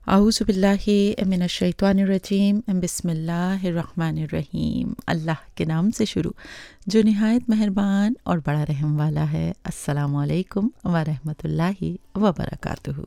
औज़ु बिल्लाहि मिनश्शैतानिर्रजीम बिस्मिल्लाहिर्रहमानिर्रहीम। अल्लाह के नाम से शुरू जो निहायत मेहरबान और बड़ा रहम वाला है। अस्सलामु अलैकुम व रहमतुल्लाहि व बरकातुहू।